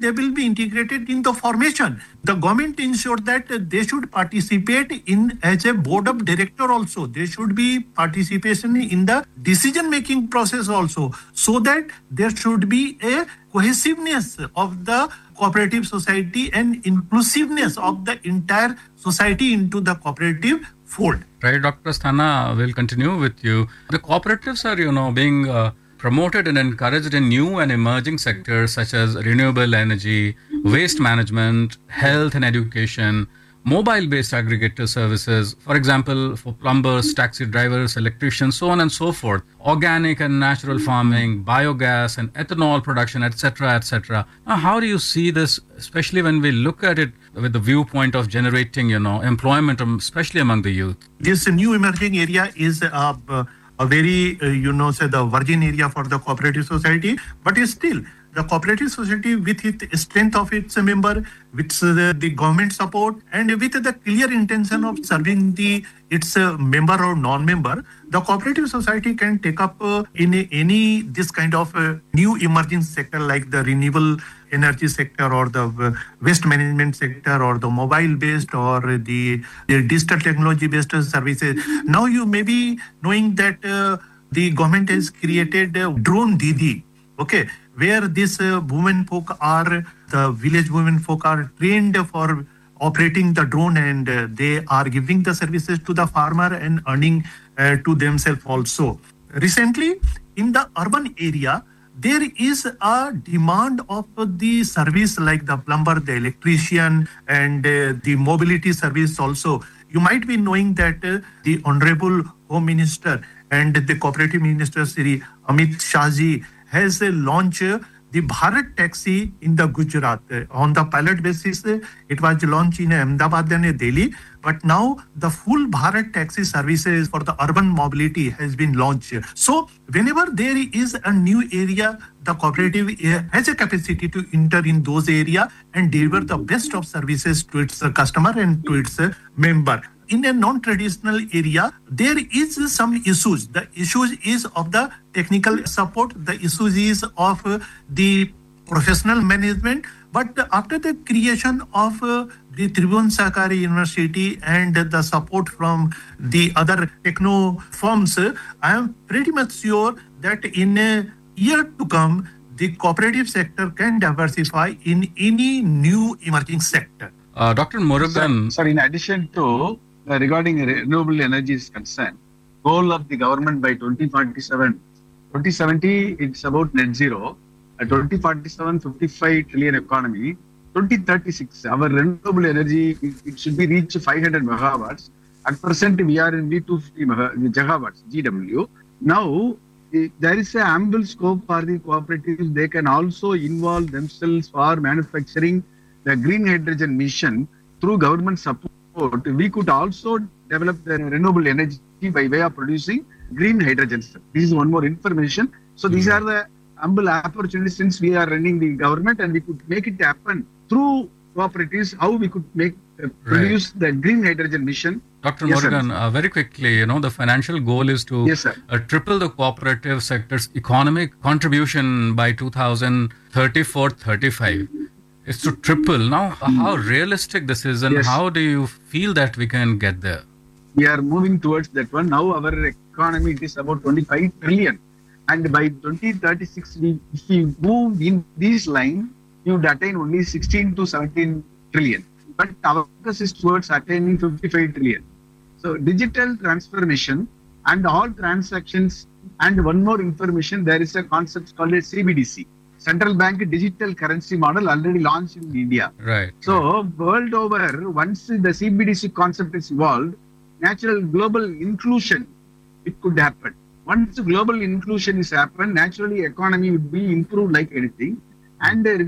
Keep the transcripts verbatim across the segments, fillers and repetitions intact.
they will be integrated in the formation. The government ensured that they should participate in as a board of director also. There should be participation in the decision-making process also, so that there should be a cohesiveness of the cooperative society and inclusiveness of the entire society into the cooperative fold. Right, Doctor Asthana, we'll continue with you. The cooperatives are, you know, being uh, promoted and encouraged in new and emerging sectors such as renewable energy, waste management, health and education, mobile-based aggregator services, for example, for plumbers, taxi drivers, electricians, so on and so forth, organic and natural farming, biogas and ethanol production, et cetera, et cetera. Now, how do you see this, especially when we look at it with the viewpoint of generating, you know, employment, especially among the youth? This new emerging area is uh, a very, uh, you know, say the virgin area for the cooperative society, but is still the cooperative society, with its strength of its member, with the, the government support, and with the clear intention of serving the its uh, member or non-member, the cooperative society can take up uh, in a, any this kind of uh, new emerging sector like the renewable energy sector or the uh, waste management sector or the mobile-based or the, the digital technology-based services. Now you may be knowing that uh, the government has created uh, Drone Didi, okay, where these uh, women folk are, the village women folk are trained for operating the drone, and uh, they are giving the services to the farmer and earning uh, to themselves also. Recently, in the urban area, there is a demand of the service like the plumber, the electrician, and uh, the mobility service also. You might be knowing that uh, the Honorable Home Minister and the Cooperative Minister, Sri Amit Shahji, has uh, launched uh, the Bharat Taxi in the Gujarat. Uh, on the pilot basis, uh, it was launched in Ahmedabad and Delhi. But now the full Bharat Taxi services for the urban mobility has been launched. So whenever there is a new area, the cooperative has a capacity to enter in those areas and deliver the best of services to its customer and to its member. In a non-traditional area, there is some issues. The issues is of the technical support. The issues is of the professional management. But after the creation of uh, the Tribhuvan Sahakari University and the support from the other techno firms, I am pretty much sure that in a year to come, the cooperative sector can diversify in any new emerging sector. Uh, Doctor Murugan. Sir, sir, in addition to uh, regarding renewable energy is concerned, goal of the government by twenty forty-seven, twenty seventy, it's about net zero. A twenty forty-seven, fifty-five trillion economy. twenty thirty-six, our renewable energy, it, it should be reached five hundred megawatts. At present, we are in V two fifty gigawatts, G W. Now, it, there is an ample scope for the cooperatives. They can also involve themselves for manufacturing the green hydrogen mission through government support. We could also develop the renewable energy by way of producing green hydrogen. This is one more information. So, these mm-hmm. are the ample opportunities since we are running the government, and we could make it happen through cooperatives, how we could make uh, produce right. the green hydrogen mission. Doctor Yes, Murugan, uh, very quickly, you know, the financial goal is to yes, uh, triple the cooperative sector's economic contribution by two thousand thirty-four thirty-five. It's to triple. Now, mm. how realistic this is, and yes. how do you feel that we can get there? We are moving towards that one. Now, our economy is about twenty-five trillion. And by twenty thirty-six, we, if we move in this line, you would attain only sixteen to seventeen trillion. But our focus is towards attaining fifty-five trillion. So digital transformation and all transactions, and one more information, there is a concept called a C B D C. Central Bank Digital Currency Model already launched in India. Right. So right. world over, once the C B D C concept is evolved, natural global inclusion, it could happen. Once global inclusion is happened, naturally economy would be improved like anything. And A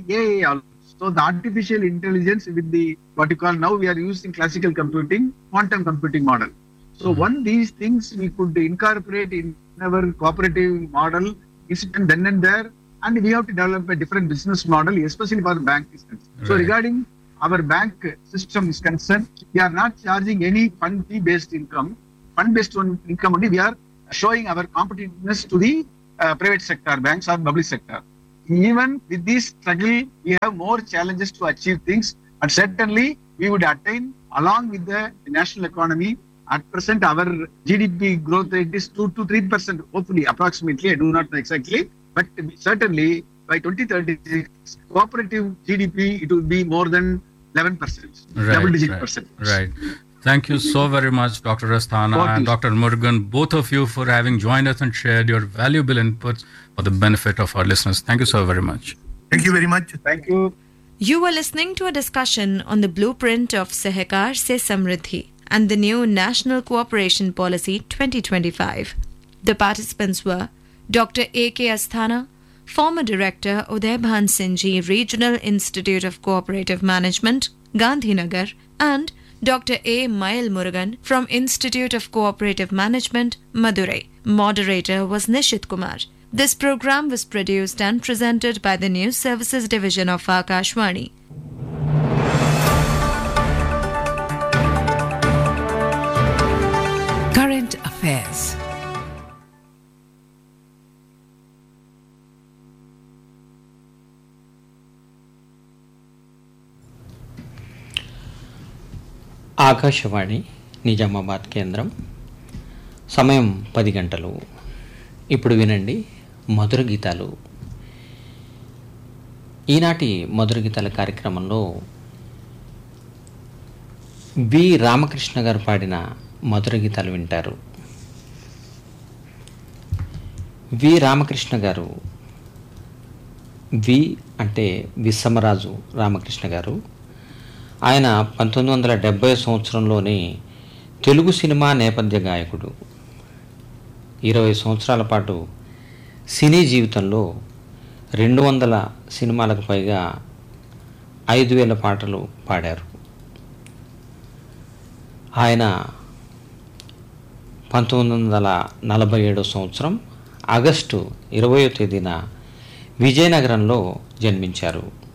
I also. So the artificial intelligence with the, what you call now, we are using classical computing, quantum computing model. So mm-hmm. one these things we could incorporate in our cooperative model is done then and there. And we have to develop a different business model, especially for the bank is concerned. Right. So regarding our bank system is concerned, we are not charging any fund fee based income. Fund based on income only we are showing our competitiveness to the uh, private sector banks or public sector. even with this struggle, we have more challenges to achieve things. But certainly, we would attain along with the national economy. At present, our G D P growth rate is two to three percent, hopefully, approximately. I do not know exactly. But certainly, by twenty thirty-six, cooperative G D P, it will be more than eleven percent, right, double digit right, percent. Right. Thank you so very much, Doctor Asthana and Doctor Murugan, both of you, for having joined us and shared your valuable inputs for the benefit of our listeners. Thank you so very much. Thank you very much. Thank you. You were listening to a discussion on the blueprint of Sahakar Se Samriddhi and the new National Cooperation Policy twenty twenty-five. The participants were Doctor A K Asthana, former Director Udaybhan Singhji Regional Institute of Cooperative Management, Gandhinagar, and Doctor A. Mail Murugan from Institute of Cooperative Management, Madurai. Moderator was Nishit Kumar. This program was produced and presented by the News Services Division of Akashvani. Current Affairs. Akashvani Nizamabad కేంద్రం. సమయం పది గంటలు. ఇప్పుడు వినండి మధుర గీతాలు. ఈనాటి మధుర గీతాల కార్యక్రమంలో వి రామకృష్ణ గారు పాడిన మధుర గీతాలు వింటారు. వి రామకృష్ణ గారు, వి అంటే విశ్వమరాజు రామకృష్ణ గారు. ఆయన పంతొమ్మిది వందల డెబ్భై సంవత్సరంలోనే తెలుగు సినిమా నేపథ్య గాయకుడు. ఇరవై సంవత్సరాల పాటు సినీ జీవితంలో రెండు వందల సినిమాలకు పైగా ఐదు వేల పాటలు పాడారు. ఆయన పంతొమ్మిది వందల నలభై ఏడో సంవత్సరం ఆగస్టు ఇరవయో తేదీన విజయనగరంలో జన్మించారు.